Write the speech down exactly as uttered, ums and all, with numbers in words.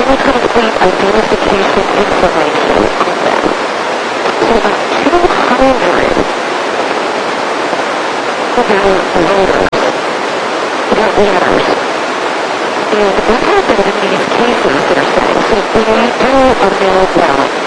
incomplete identification information on them. So about two hundred of our voters got letters. And what happened in these cases, they're saying, so when you do a mail ballot,